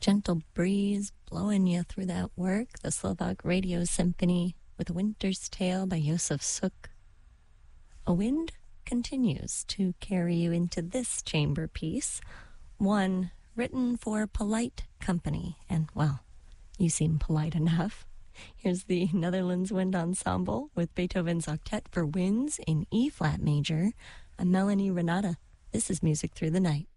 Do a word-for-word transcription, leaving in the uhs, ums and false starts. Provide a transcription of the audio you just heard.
Gentle breeze blowing you through that work. The Slovak Radio Symphony with A Winter's Tale by Josef Suk. A wind continues to carry you into this chamber piece, one written for polite company. And, well, you seem polite enough. Here's the Netherlands Wind Ensemble with Beethoven's Octet for Winds in E-flat major. I'm Melanie Renata. This is Music Through the Night.